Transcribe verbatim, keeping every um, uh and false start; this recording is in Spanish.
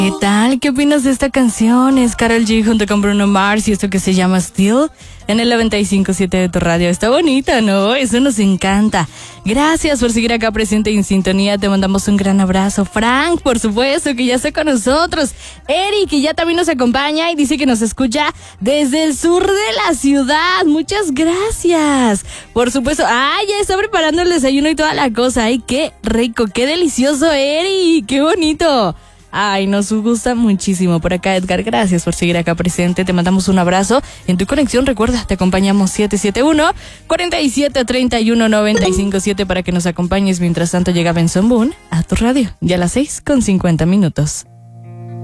¿Qué tal? ¿Qué opinas de esta canción? Es Karol G junto con Bruno Mars y esto que se llama Still en el noventa y cinco punto siete de tu radio. Está bonita, ¿no? Eso nos encanta. Gracias por seguir acá presente y en sintonía. Te mandamos un gran abrazo. Frank, por supuesto, que ya está con nosotros. Eric, que ya también nos acompaña y dice que nos escucha desde el sur de la ciudad. Muchas gracias. Por supuesto. ¡Ay, ya está preparando el desayuno y toda la cosa! ¡Ay, qué rico! ¡Qué delicioso, Eric! ¡Qué bonito! Ay, nos gusta muchísimo. Por acá, Edgar, gracias por seguir acá presente. Te mandamos un abrazo. En tu conexión, recuerda, te acompañamos siete siete uno, cuatro siete tres uno, nueve cinco siete para que nos acompañes. Mientras tanto, llega Benson Boone a tu radio. Ya a las seis con cincuenta minutos.